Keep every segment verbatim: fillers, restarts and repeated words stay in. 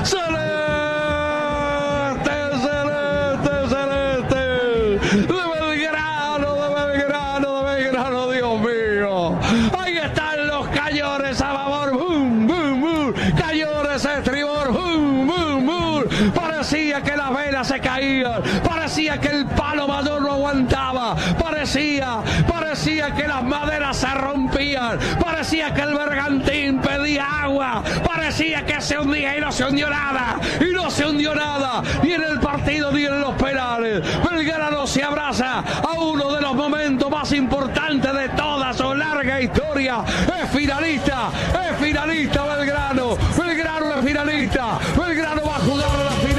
celeste, celeste, celeste, de Belgrano, de Belgrano, de Belgrano, Dios mío. Ahí están los cañones a favor, boom, boom, boom, cañones a estribor, boom, boom, boom. Parecía que las velas se caían, parecía que el palo mayor no aguantaba, parecía, parecía que las maderas se rompían, parecía que el bergantín pedía agua, parecía que se hundía y no se hundió nada, y no se hundió nada, ni en el partido ni en los penales. Belgrano se abraza a uno de los momentos más importantes de toda su larga historia. Es finalista, es finalista Belgrano, Belgrano es finalista, Belgrano va a jugar a la final.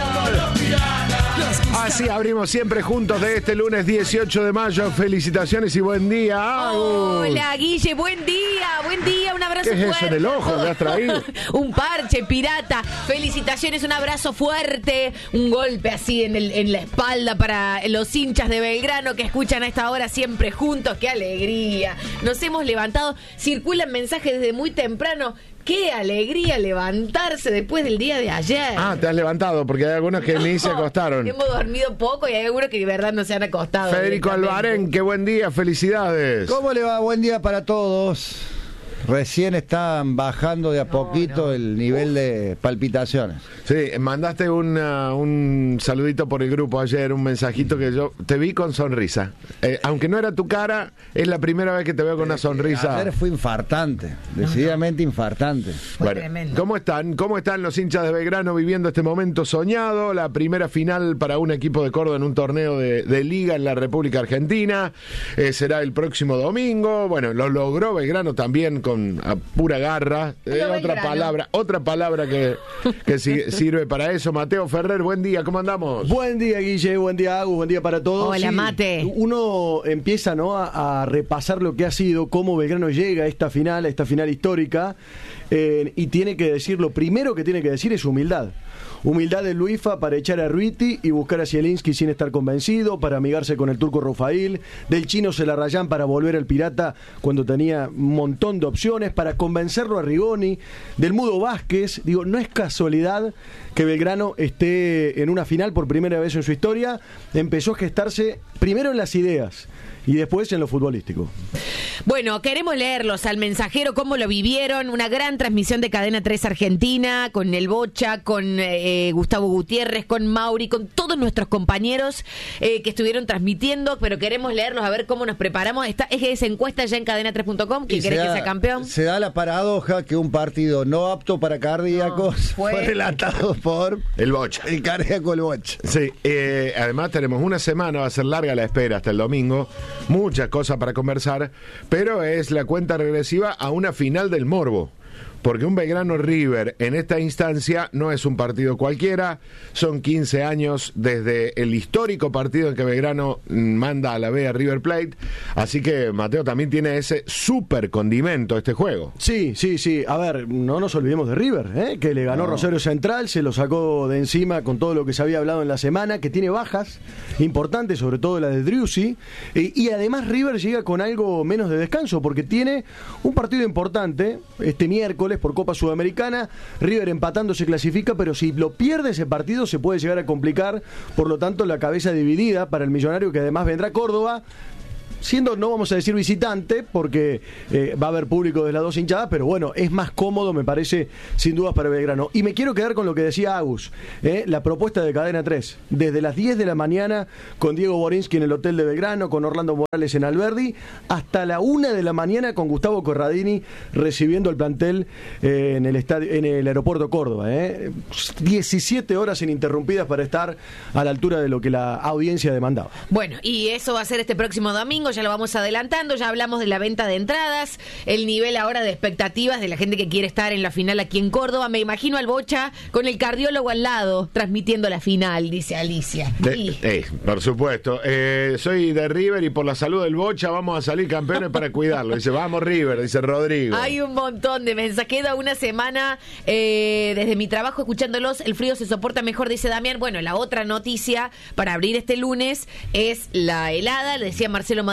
Así abrimos siempre juntos de este lunes dieciocho de mayo. Felicitaciones y buen día, Agus. Hola, Guille, buen día, buen día, un abrazo ¿Qué es fuerte. eso en el ojo que has traído? Un parche, pirata. Felicitaciones, un abrazo fuerte, un golpe así en, el, en la espalda para los hinchas de Belgrano que escuchan a esta hora siempre juntos. ¡Qué alegría! Nos hemos levantado, circulan mensajes desde muy temprano. ¡Qué alegría levantarse después del día de ayer! Ah, te has levantado, porque hay algunos que ni se acostaron. Hemos dormido poco y hay algunos que de verdad no se han acostado. Federico Albarén, qué buen día, felicidades. ¿Cómo le va? Buen día para todos. Recién están bajando de a poquito no, no. el nivel de palpitaciones. Sí, mandaste una, un saludito por el grupo ayer, un mensajito que yo te vi con sonrisa. Eh, aunque no era tu cara, es la primera vez que te veo con una sonrisa. Ayer fue infartante, decididamente infartante. Bueno, ¿cómo están? ¿Cómo están los hinchas de Belgrano viviendo este momento soñado? La primera final para un equipo de Córdoba en un torneo de, de liga en la República Argentina. Eh, será el próximo domingo. Bueno, lo logró Belgrano también con a pura garra. Eh, otra palabra, otra palabra que, que si, sirve para eso. Mateo Ferrer, buen día, ¿cómo andamos? Buen día, Guille, buen día, Agus, buen día para todos. Hola, sí, Mate. Uno empieza, ¿no?, a, a repasar lo que ha sido, cómo Belgrano llega a esta final, a esta final histórica, eh, y tiene que decir, lo primero que tiene que decir es humildad. Humildad de Luifa para echar a Ruiti y buscar a Zielinski sin estar convencido, para amigarse con el turco Rufail, del chino Celarrayán para volver al Pirata cuando tenía un montón de opciones, para convencerlo a Rigoni, del Mudo Vázquez. Digo, no es casualidad que Belgrano esté en una final por primera vez en su historia. Empezó a gestarse primero en las ideas y después en lo futbolístico. Bueno, queremos leerlos al mensajero, cómo lo vivieron. Una gran transmisión de Cadena tres Argentina, con el Bocha, con eh, Gustavo Gutiérrez, con Mauri, con todos nuestros compañeros eh, que estuvieron transmitiendo, pero queremos leerlos a ver cómo nos preparamos. Esta, es esa encuesta ya en cadena tres punto com. ¿Quién querés que sea campeón? Se da la paradoja que un partido no apto para cardíacos no, fue... fue relatado por el Bocha. El cardíaco el Bocha. Sí, eh, además tenemos una semana, va a ser larga la espera hasta el domingo. Muchas cosas para conversar, pero es la cuenta regresiva a una final del morbo. Porque un Belgrano River en esta instancia no es un partido cualquiera, son quince años desde el histórico partido en que Belgrano manda a la B a River Plate, así que Mateo también tiene ese súper condimento este juego. Sí, sí, sí, a ver, no nos olvidemos de River, ¿eh? que le ganó no. Rosario Central, se lo sacó de encima con todo lo que se había hablado en la semana, que tiene bajas importantes, sobre todo la de Driussi, eh, y además River llega con algo menos de descanso, porque tiene un partido importante este miércoles por Copa Sudamericana. River empatando se clasifica, pero si lo pierde ese partido se puede llegar a complicar, por lo tanto la cabeza dividida para el Millonario, que además vendrá a Córdoba siendo, no vamos a decir visitante, porque eh, va a haber público de las dos hinchadas, pero bueno, es más cómodo, me parece, sin dudas para Belgrano. Y me quiero quedar con lo que decía Agus, eh, la propuesta de Cadena tres, desde las diez de la mañana con Diego Borinsky en el hotel de Belgrano, con Orlando Morales en Alberdi, hasta la una de la mañana con Gustavo Corradini recibiendo el plantel eh, en el estadio, en el aeropuerto Córdoba. Eh. diecisiete horas ininterrumpidas para estar a la altura de lo que la audiencia demandaba. Bueno, y eso va a ser este próximo domingo, ya lo vamos adelantando, ya hablamos de la venta de entradas, el nivel ahora de expectativas de la gente que quiere estar en la final aquí en Córdoba. Me imagino al Bocha con el cardiólogo al lado transmitiendo la final, dice Alicia. De, y... eh, por supuesto, eh, soy de River y por la salud del Bocha vamos a salir campeones para cuidarlo. Dice, vamos River, dice Rodrigo. Hay un montón de mensajes, queda una semana eh, desde mi trabajo escuchándolos, el frío se soporta mejor, dice Damián. Bueno, la otra noticia para abrir este lunes es la helada, le decía Marcelo Madrid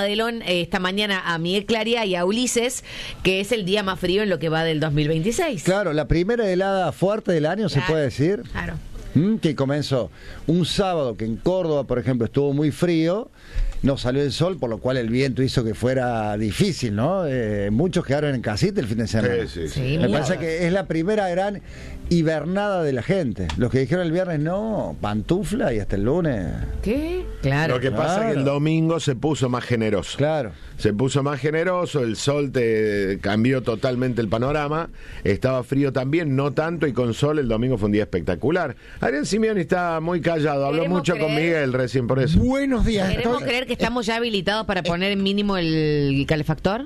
Adelón eh, esta mañana a Miguel Claria y a Ulises, que es el día más frío en lo que va del dos mil veintiséis. Claro, la primera helada fuerte del año, Claro, se puede decir. Claro. Mm, que comenzó un sábado que en Córdoba, por ejemplo, estuvo muy frío, no salió el sol, por lo cual el viento hizo que fuera difícil, ¿no? Eh, muchos quedaron en casita el fin de semana. Sí, sí, sí. Sí, Me mira. parece que es la primera gran hibernada de la gente. Los que dijeron el viernes no, pantufla y hasta el lunes. ¿Qué? Claro. Lo que pasa es que el Claro. domingo se puso más generoso. Claro. Se puso más generoso, el sol te cambió totalmente el panorama, estaba frío también, no tanto, y con sol el domingo fue un día espectacular. Adrián Simeoni está muy callado, habló Queremos mucho con creer- Miguel recién por eso. Buenos días. ¿Queremos Estoy- creer que estamos ya habilitados para poner mínimo el calefactor?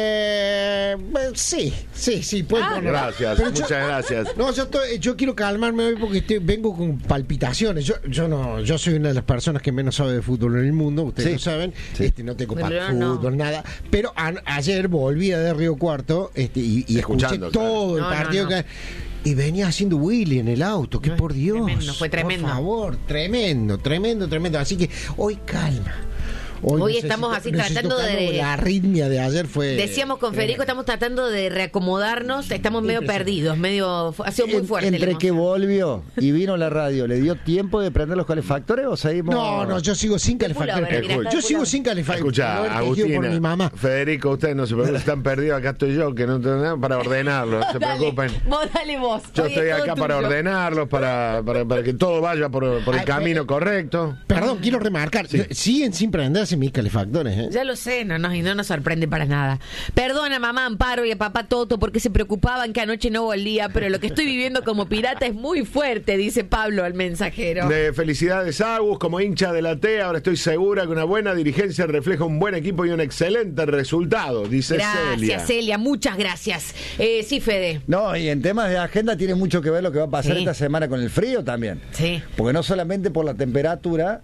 Eh, sí, sí, sí, pueden Ah, poner. Gracias, Pero yo- muchas gracias. No, yo, estoy- yo quiero calmarme hoy porque estoy- vengo con palpitaciones. Yo, yo no, yo soy una de las personas que menos sabe de fútbol en el mundo, ustedes Sí. lo saben. Sí. Este, no tengo Pero para no. fútbol, nada. Pero a- ayer volvía de Río Cuarto este, y, y escuché Escuchando, todo el claro. No, no, partido no. que. Y venía haciendo Willy en el auto, que por Dios. tremendo, fue tremendo. Por favor, tremendo, tremendo, tremendo. Así que hoy calma. Hoy estamos así necesito tratando de- calma, La arritmia de ayer fue. Decíamos con Federico, estamos tratando de reacomodarnos, estamos medio perdidos, medio ha sido muy En- fuerte. la entre que emoción. volvió y vino la radio, ¿le dio tiempo de prender los calefactores o seguimos? No, no, yo sigo sin calefactor. pullover, mira, está Yo de sigo pullover. sin calefactor. Escucha, Lo he tejido por Agustina, mi mamá. Federico, ustedes no se preocupen, están perdidos, acá estoy yo, que no tengo nada para ordenarlos, no se Dale, preocupen. vos dale vos. Yo Hoy estoy es todo acá para tuyo. ordenarlos, para, para, para que todo vaya por, por el Ay, camino eh, correcto. Perdón, quiero remarcar. Siguen sin prenderse mis calefactores. ¿eh? Ya lo sé, no, no, y no nos sorprende para nada. Perdona mamá Amparo y a papá Toto porque se preocupaban que anoche no volvía, pero lo que estoy viviendo como pirata es muy fuerte, dice Pablo al mensajero. De felicidades, Agus, como hincha de la T, ahora estoy segura que una buena dirigencia refleja un buen equipo y un excelente resultado, dice Gracias, Celia. Celia, muchas gracias. Eh, sí, Fede. No, y en temas de agenda tiene mucho que ver lo que va a pasar Sí. esta semana con el frío también. Sí. Porque no solamente por la temperatura,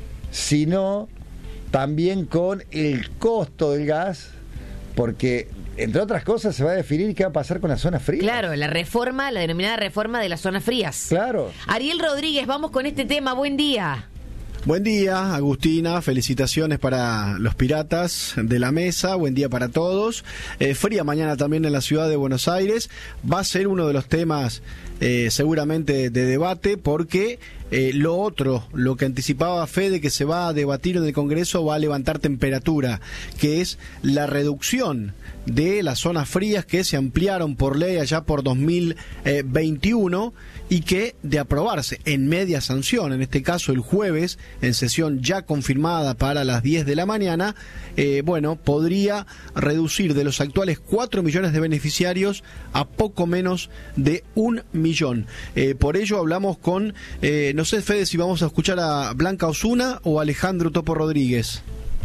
sino también con el costo del gas, porque entre otras cosas se va a definir qué va a pasar con las zonas frías. Claro, la reforma, la denominada reforma de las zonas frías. Claro. Ariel Rodríguez, vamos con este tema, buen día. Buen día, Agustina. Felicitaciones para los piratas de la mesa. Buen día para todos. Eh, fría mañana también en la ciudad de Buenos Aires. Va a ser uno de los temas eh, seguramente de debate porque eh, lo otro, lo que anticipaba Fede que se va a debatir en el Congreso va a levantar temperatura, que es la reducción de las zonas frías que se ampliaron por ley allá por dos mil veintiuno y que de aprobarse en media sanción, en este caso el jueves, en sesión ya confirmada para las diez de la mañana, eh, bueno, podría reducir de los actuales cuatro millones de beneficiarios a poco menos de un millón. Eh, por ello hablamos con, eh, no sé, Fede, si vamos a escuchar a Blanca Osuna o a Alejandro Topo Rodríguez.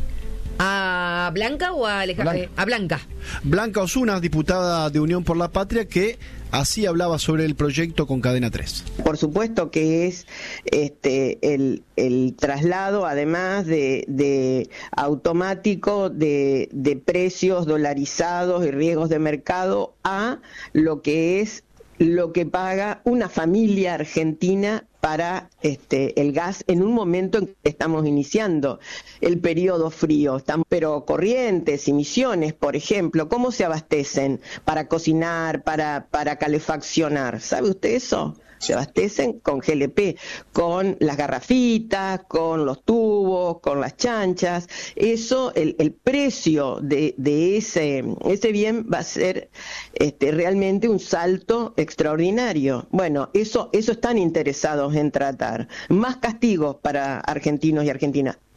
¿A Blanca o a Alejandro? Blanca. A Blanca. Blanca Osuna, diputada de Unión por la Patria, que así hablaba sobre el proyecto con Cadena tres. Por supuesto que es este el, el traslado, además de, de automático de, de precios dolarizados y riesgos de mercado a lo que es lo que paga una familia argentina para este el gas en un momento en que estamos iniciando el periodo frío. Estamos, pero Corrientes y Misiones, por ejemplo, ¿cómo se abastecen para cocinar, para, para calefaccionar? ¿Sabe usted eso? Se abastecen con G L P, con las garrafitas, con los tubos, con las chanchas. Eso, el, el precio de, de ese, ese bien va a ser este, realmente un salto extraordinario. Bueno, eso, eso están interesados en tratar. Más castigos para argentinos y argentinas.